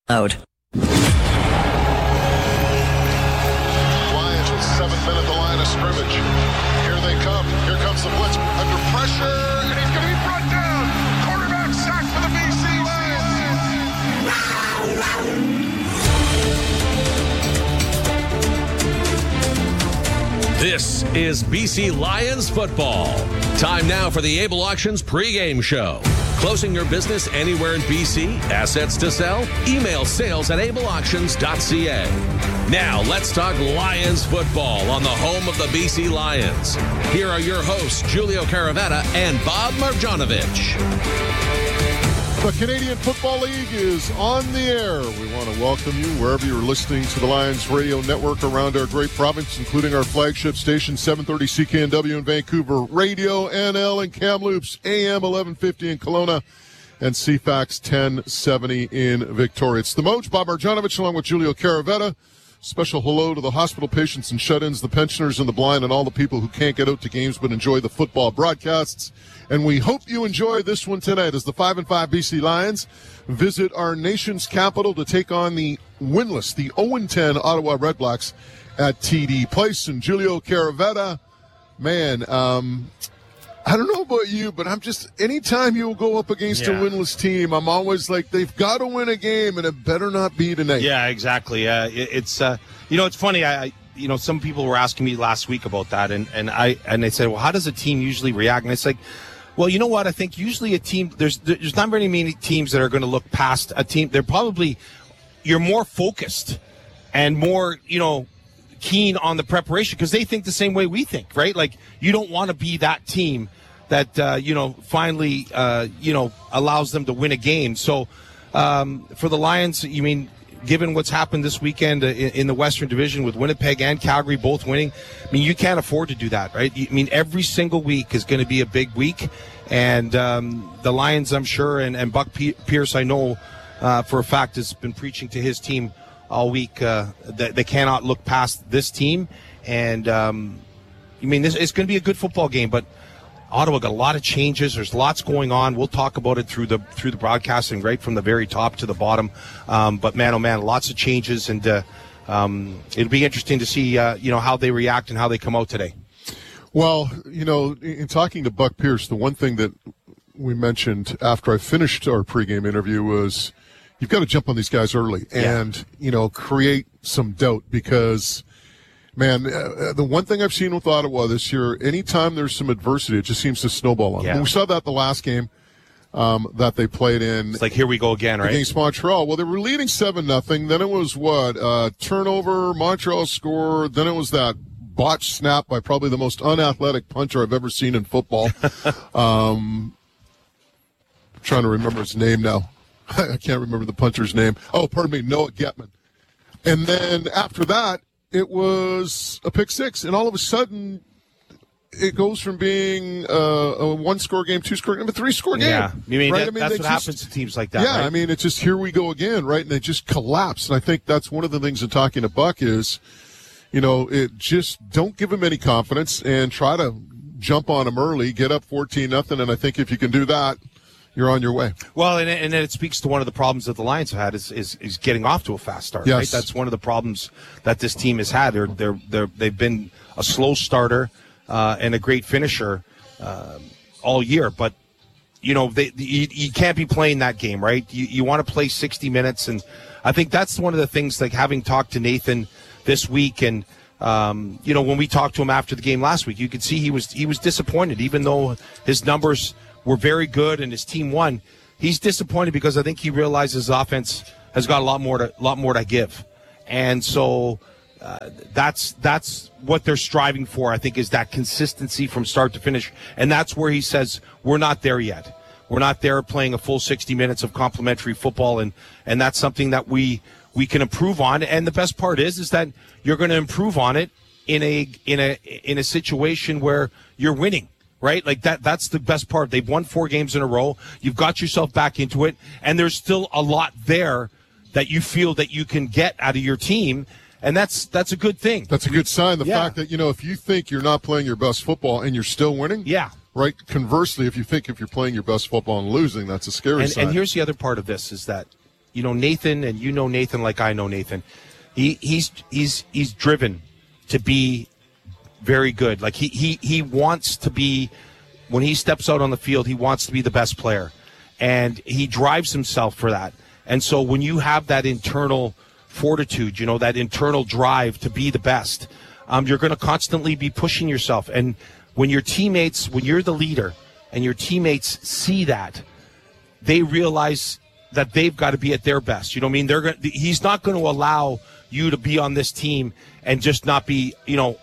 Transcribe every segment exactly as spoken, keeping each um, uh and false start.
Out. Lions with seven men at the line of scrimmage. Here they come. Here comes the blitz under pressure, and he's going to be brought down. Quarterback sack for the B C Lions. This is B C Lions football. Time now for the Able Auctions pregame show. Closing your business anywhere in B C? Assets to sell? Email sales at able auctions dot c a. Now let's talk Lions football on the home of the B C Lions. Here are your hosts, Julio Caravetta and Bob Marjanovic. The Canadian Football League is on the air. We want to welcome you wherever you're listening to the Lions radio network around our great province, including our flagship station, seven thirty C K N W in Vancouver, Radio N L in Kamloops, A M eleven fifty in Kelowna, and C FAX ten seventy in Victoria. It's the Moj, Bob Marjanovic, along with Julio Caravetta. Special hello to the hospital patients and shut-ins, the pensioners and the blind, and all the people who can't get out to games but enjoy the football broadcasts. And we hope you enjoy this one tonight as the five and five B C Lions visit our nation's capital to take on the winless, the oh and ten Ottawa Redblacks at T D Place. And Julio Caravetta, man, um, I don't know about you, but I'm just, anytime you go up against yeah. a winless team, I'm always like, they've got to win a game, and it better not be tonight. Yeah, exactly. Uh, it, it's, uh, you know, it's funny. I, you know, some people were asking me last week about that, and, and I and they said, well, how does a team usually react? And it's like, well, you know what? I think usually a team, there's there's not very many teams that are going to look past a team. They're probably, you're more focused and more, you know, keen on the preparation because they think the same way we think, right? Like, you don't want to be that team that, uh, you know, finally, uh, you know, allows them to win a game. So um, for the Lions, you mean, given what's happened this weekend uh, in, in the Western Division with Winnipeg and Calgary both winning, I mean, you can't afford to do that, right? I mean, every single week is going to be a big week. And um, the Lions, I'm sure, and, and Buck Pierce, I know uh, for a fact, has been preaching to his team all week uh, that they cannot look past this team. And, um, I mean, this, it's going to be a good football game, but Ottawa got a lot of changes. There's lots going on. We'll talk about it through the through the broadcasting, right from the very top to the bottom. Um, but man, oh man, lots of changes, and uh, um, it'll be interesting to see uh, you know how they react and how they come out today. Well, you know, in talking to Buck Pierce, the one thing that we mentioned after I finished our pregame interview was you've got to jump on these guys early and yeah. you know create some doubt because. Man, uh, the one thing I've seen with Ottawa this year, anytime there's some adversity, it just seems to snowball on them. Yeah. We saw that the last game um, that they played in. It's like, here we go again, right? Against Montreal. Well, they were leading seven nothing. Then it was what? Uh, turnover, Montreal score. Then it was that botched snap by probably the most unathletic punter I've ever seen in football. um, I'm trying to remember his name now. I can't remember the punter's name. Oh, pardon me, Noah Getman. And then after that, it was a pick six, and all of a sudden, it goes from being a, a one-score game, two-score game, a three-score game. Yeah, I mean, right? that, I mean that's what just, happens to teams like that. Yeah, right? I mean, it's just here we go again, right? And they just collapse. And I think that's one of the things in talking to Buck is, you know, it just don't give them any confidence and try to jump on them early, get up fourteen nothing, and I think if you can do that, you're on your way. Well, and, and it speaks to one of the problems that the Lions have had is, is, is getting off to a fast start. Yes. Right? That's one of the problems that this team has had. They're, they're, they're, they've been a slow starter uh, and a great finisher uh, all year. But, you know, they, you, you can't be playing that game, right? You, you want to play sixty minutes. And I think that's one of the things, like having talked to Nathan this week and, um, you know, when we talked to him after the game last week, you could see he was he was disappointed, even though his numbers – were very good and his team won. He's disappointed because I think he realizes his offense has got a lot more to lot more to give, and so uh, that's that's what they're striving for. I think is that consistency from start to finish, and that's where he says we're not there yet. We're not there playing a full sixty minutes of complimentary football, and and that's something that we we can improve on. And the best part is is that you're going to improve on it in a in a in a situation where you're winning. Right? Like that, that's the best part. They've won four games in a row. You've got yourself back into it. And there's still a lot there that you feel that you can get out of your team. And that's, that's a good thing. That's a good sign. The yeah. fact that, you know, if you think you're not playing your best football and you're still winning. Yeah. Right. Conversely, if you think if you're playing your best football and losing, that's a scary and, sign. And here's the other part of this is that you know, Nathan, and you know Nathan like I know Nathan. He he's he's he's driven to be very good. Like he he he wants to be, when he steps out on the field, he wants to be the best player, and he drives himself for that. And so when you have that internal fortitude, you know, that internal drive to be the best, um, you're going to constantly be pushing yourself. And when your teammates, when you're the leader and your teammates see that, they realize that they've got to be at their best. You know what I mean? They're going to, he's not going to allow you to be on this team and just not be, you know,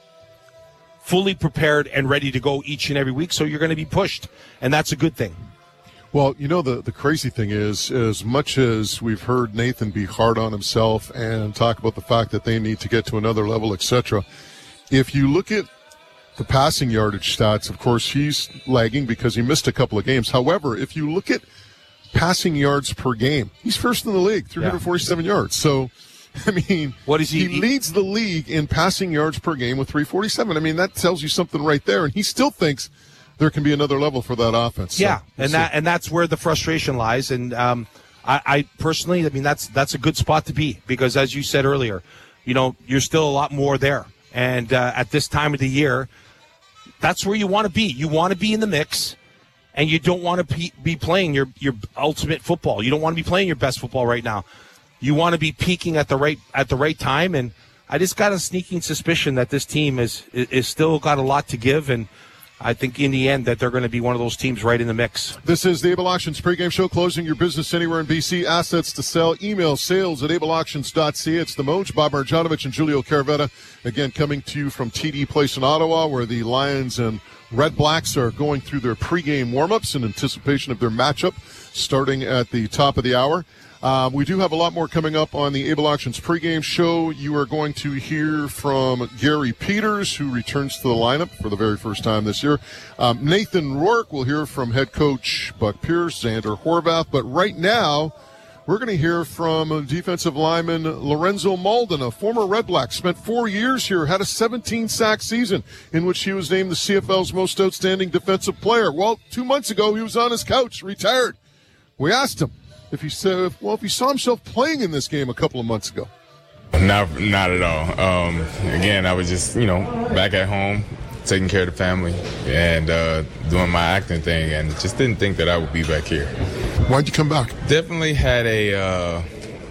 fully prepared and ready to go each and every week. So you're going to be pushed, and that's a good thing. Well, you know, the, the crazy thing is, as much as we've heard Nathan be hard on himself and talk about the fact that they need to get to another level, et cetera, if you look at the passing yardage stats, of course, he's lagging because he missed a couple of games. However, if you look at passing yards per game, he's first in the league, three hundred forty-seven yeah. yards. So, I mean, what is he, he leads the league in passing yards per game with three forty-seven. I mean, that tells you something right there. And he still thinks there can be another level for that offense. Yeah, so, we'll and see. that and that's where the frustration lies. And um, I, I personally, I mean, that's that's a good spot to be because, as you said earlier, you know, you're still a lot more there. And uh, at this time of the year, that's where you want to be. You want to be in the mix, and you don't want to be, be playing your your ultimate football. You don't want to be playing your best football right now. You want to be peaking at the right at the right time. And I just got a sneaking suspicion that this team is is still got a lot to give, and I think in the end that they're going to be one of those teams right in the mix. This is the Able Auctions pregame show, closing your business anywhere in B C. Assets to sell. Email sales at able auctions dot c a. It's the Moj, Bob Marjanovic, and Julio Caravetta. Again, coming to you from T D Place in Ottawa, where the Lions and Red Blacks are going through their pregame warm-ups in anticipation of their matchup starting at the top of the hour. Uh, we do have a lot more coming up on the Able Auctions pregame show. You are going to hear from Gary Peters, who returns to the lineup for the very first time this year. Um, Nathan Rourke, we'll hear from head coach Buck Pierce, Xander Horvath. But right now, we're going to hear from defensive lineman Lorenzo Malden, a former Red Black, spent four years here, had a seventeen-sack season in which he was named the C F L's most outstanding defensive player. Well, two months ago, he was on his couch, retired. We asked him if he said, well, if he saw himself playing in this game a couple of months ago. Not, not at all. Um, again, I was just, you know, back at home, taking care of the family and uh, doing my acting thing, and just didn't think that I would be back here. Why'd you come back? Definitely had a uh,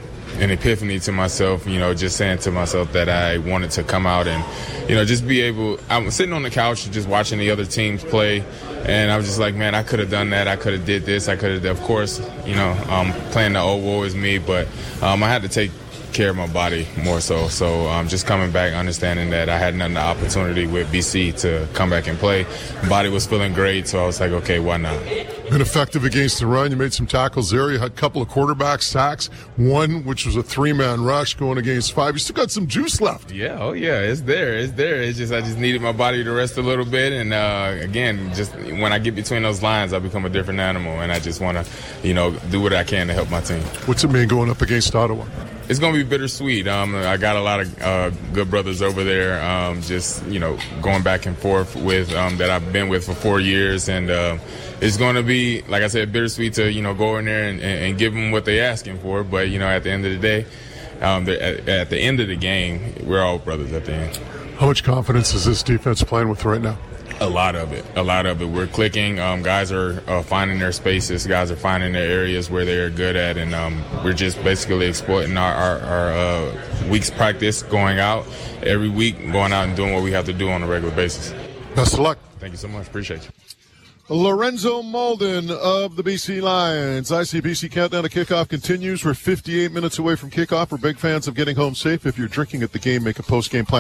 an epiphany to myself, you know, just saying to myself that I wanted to come out and, you know, just be able – I was sitting on the couch just watching the other teams play, and I was just like, man, I could have done that. I could have did this. I could have – of course, you know, um, playing the old woe is me, but um, I had to take – care of my body more so. So um, just coming back, understanding that I had another opportunity with B C to come back and play. Body was feeling great, so I was like, okay, why not? Been effective against the run. You made some tackles there. You had a couple of quarterback sacks. One, which was a three-man rush going against five. You still got some juice left. Yeah, oh yeah, it's there. It's there. It's just I just needed my body to rest a little bit. And uh, again, just when I get between those lines, I become a different animal. And I just want to, you know, do what I can to help my team. What's it mean going up against Ottawa? It's going to be bittersweet. Um, I got a lot of uh, good brothers over there, um, just, you know, going back and forth with um, that I've been with for four years. And uh, it's going to be, like I said, bittersweet to, you know, go in there and, and give them what they're asking for. But, you know, at the end of the day, um, at, at the end of the game, we're all brothers at the end. How much confidence is this defense playing with right now? A lot of it. A lot of it. We're clicking. Um, guys are uh, finding their spaces. Guys are finding their areas where they are good at, and um, we're just basically exploiting our, our, our uh, week's practice, going out every week, going out and doing what we have to do on a regular basis. Best of luck. Thank you so much. Appreciate you. Lorenzo Malden of the B C Lions. I C B C Countdown to Kickoff continues. We're fifty-eight minutes away from kickoff. We're big fans of getting home safe. If you're drinking at the game, make a post-game plan.